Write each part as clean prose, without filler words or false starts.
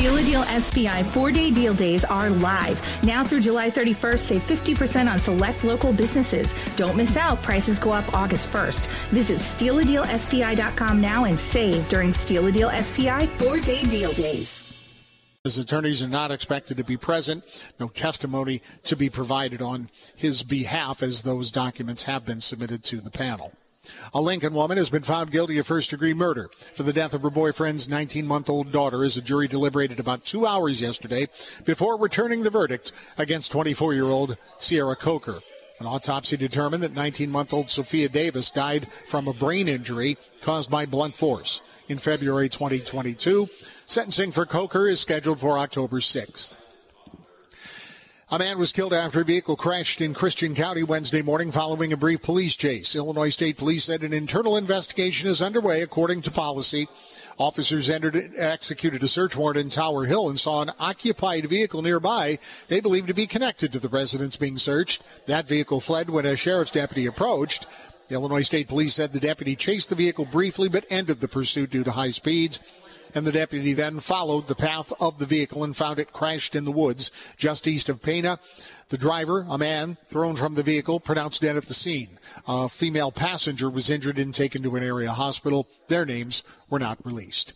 Steal a Deal SPI 4-day deal days are live. Now through July 31st, save 50% on select local businesses. Don't miss out. Prices go up August 1st. Visit StealADealSPI.com now and save during Steal a Deal SPI 4-day deal days. His attorneys are not expected to be present. No testimony to be provided on his behalf, as those documents have been submitted to the panel. A Lincoln woman has been found guilty of first-degree murder for the death of her boyfriend's 19-month-old daughter as a jury deliberated about 2 hours yesterday before returning the verdict against 24-year-old Sierra Coker. An autopsy determined that 19-month-old Sophia Davis died from a brain injury caused by blunt force in February 2022. Sentencing for Coker is scheduled for October 6th. A man was killed after a vehicle crashed in Christian County Wednesday morning following a brief police chase. Illinois State Police said an internal investigation is underway according to policy. Officers executed a search warrant in Tower Hill and saw an occupied vehicle nearby they believed to be connected to the residence being searched. That vehicle fled when a sheriff's deputy approached. The Illinois State Police said the deputy chased the vehicle briefly but ended the pursuit due to high speeds. And the deputy then followed the path of the vehicle and found it crashed in the woods just east of Pena. The driver, a man thrown from the vehicle, pronounced dead at the scene. A female passenger was injured and taken to an area hospital. Their names were not released.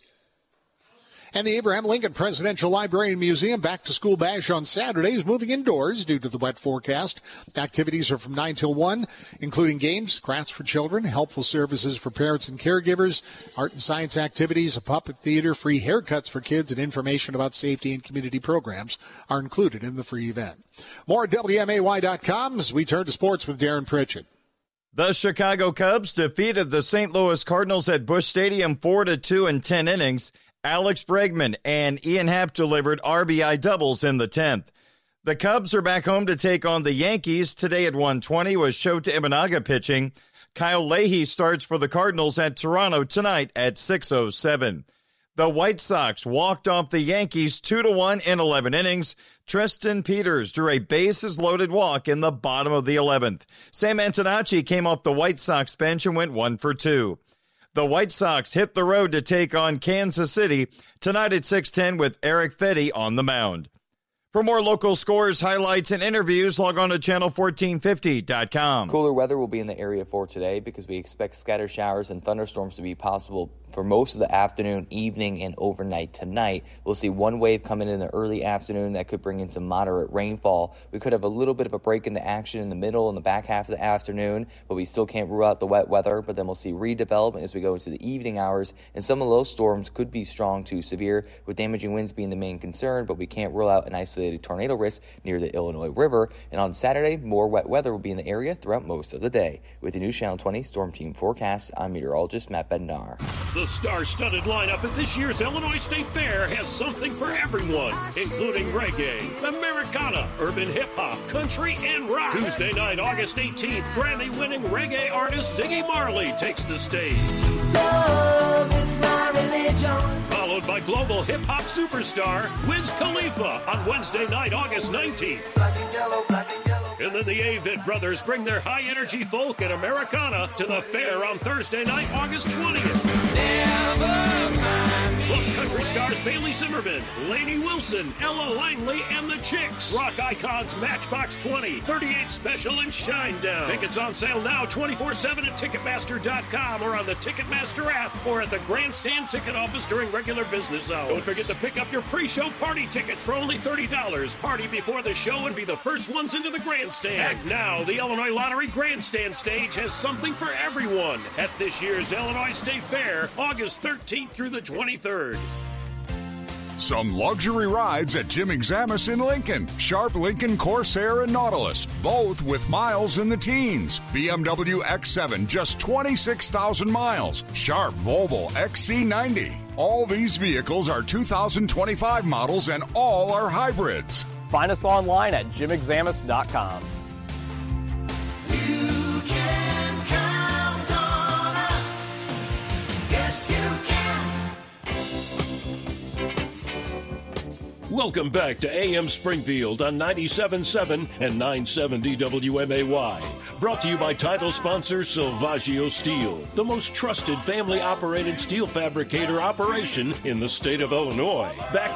And the Abraham Lincoln Presidential Library and Museum back-to-school bash on Saturday is moving indoors due to the wet forecast. Activities are from 9 till 1, including games, crafts for children, helpful services for parents and caregivers, art and science activities, a puppet theater, free haircuts for kids, and information about safety and community programs are included in the free event. More at WMAY.com as we turn to sports with Darren Pritchett. The Chicago Cubs defeated the St. Louis Cardinals at Busch Stadium 4-2 in 10 innings. Alex Bregman and Ian Happ delivered RBI doubles in the 10th. The Cubs are back home to take on the Yankees. Today at 1:20 was Shota Imanaga pitching. Kyle Leahy starts for the Cardinals at Toronto tonight at 6:07. The White Sox walked off the Yankees 2-1 in 11 innings. Tristan Peters drew a bases-loaded walk in the bottom of the 11th. Sam Antonacci came off the White Sox bench and went 1 for 2. The White Sox hit the road to take on Kansas City tonight at 6:10 with Eric Fedde on the mound. For more local scores, highlights, and interviews, log on to channel1450.com. Cooler weather will be in the area for today because we expect scattered showers and thunderstorms to be possible for most of the afternoon, evening, and overnight tonight. We'll see one wave coming in the early afternoon that could bring in some moderate rainfall. We could have a little bit of a break into action in the middle and the back half of the afternoon, but we still can't rule out the wet weather. But then we'll see redevelopment as we go into the evening hours, and some of those storms could be strong to severe, with damaging winds being the main concern, but we can't rule out an isolated tornado risk near the Illinois River. And on Saturday, more wet weather will be in the area throughout most of the day. With the new Channel 20 Storm Team forecast, I'm meteorologist Matt Bednar. The star-studded lineup at this year's Illinois State Fair has something for everyone, including reggae, Americana, urban hip-hop, country, and rock. Tuesday night, August 18th, Grammy-winning reggae artist Ziggy Marley takes the stage. Love is my religion. Followed by global hip-hop superstar Wiz Khalifa on Wednesday night, August 19th. Black and yellow, black and yellow. And then the Avett Brothers bring their high-energy folk and Americana to the fair on Thursday night, August 20th. Plus country stars Bailey Zimmerman, Lainey Wilson, Ella Langley, and the Chicks. Rock icons Matchbox 20, 38 Special, and Shinedown. Tickets on sale now 24/7 at Ticketmaster.com or on the Ticketmaster app or at the Grandstand ticket office during regular business hours. Don't forget to pick up your pre-show party tickets for only $30. Party before the show and be the first ones into the Grandstand. Act now, the Illinois Lottery Grandstand stage has something for everyone at this year's Illinois State Fair, August 13th through the 23rd. Some luxury rides at Jim Examus in Lincoln. Sharp Lincoln Corsair and Nautilus, both with miles in the teens. BMW X7, just 26,000 miles. Sharp Volvo XC90. All these vehicles are 2025 models and all are hybrids. Find us online at jimexamus.com. You can count on us. Yes, you can. Welcome back to AM Springfield on 97.7 and 970 WMAY. Brought to you by title sponsor Silvaggio Steel, the most trusted family-operated steel fabricator operation in the state of Illinois. Back